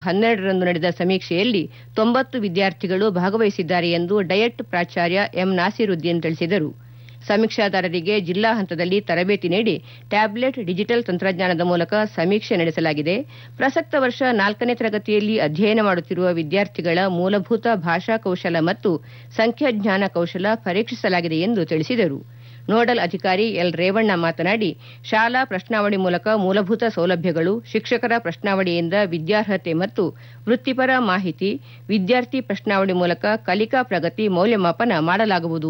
12ರಂದು ನಡೆದ ಸಮೀಕ್ಷೆಯಲ್ಲಿ 90 ವಿದ್ಯಾರ್ಥಿಗಳು ಭಾಗವಹಿಸಿದ್ದಾರೆ ಎಂದು ಡಯಟ್ ಪ್ರಾಚಾರ್ಯ ಎಂ ನಾಸಿರುದ್ದೀನ್ ತಿಳಿಸಿದರು. ಸಮೀಕ್ಷಾದಾರರಿಗೆ ಜಿಲ್ಲಾ ಹಂತದಲ್ಲಿ ತರಬೇತಿ ನೀಡಿ ಟ್ಯಾಬ್ಲೆಟ್ ಡಿಜಿಟಲ್ ತಂತ್ರಜ್ಞಾನದ ಮೂಲಕ ಸಮೀಕ್ಷೆ ನಡೆಸಲಾಗಿದೆ. ಪ್ರಸಕ್ತ ವರ್ಷ 4ನೇ ತರಗತಿಯಲ್ಲಿ ಅಧ್ಯಯನ ಮಾಡುತ್ತಿರುವ ವಿದ್ಯಾರ್ಥಿಗಳ ಮೂಲಭೂತ ಭಾಷಾ ಕೌಶಲ ಮತ್ತು ಸಂಖ್ಯಾಜ್ಞಾನ ಕೌಶಲ ಪರೀಕ್ಷಿಸಲಾಗಿದೆ ಎಂದು ತಿಳಿಸಿದರು. ನೋಡಲ್ ಅಧಿಕಾರಿ ಎಲ್ ರೇವಣ್ಣ ಮಾತನಾಡಿ, ಶಾಲಾ ಪ್ರಶ್ನಾವಳಿ ಮೂಲಕ ಮೂಲಭೂತ ಸೌಲಭ್ಯಗಳು, ಶಿಕ್ಷಕರ ಪ್ರಶ್ನಾವಳಿಯಿಂದ ವಿದ್ಯಾರ್ಹತೆ ಮತ್ತು ವೃತ್ತಿಪರ ಮಾಹಿತಿ, ವಿದ್ಯಾರ್ಥಿ ಪ್ರಶ್ನಾವಳಿ ಮೂಲಕ ಕಲಿಕಾ ಪ್ರಗತಿ ಮೌಲ್ಯಮಾಪನ ಮಾಡಲಾಗುವುದು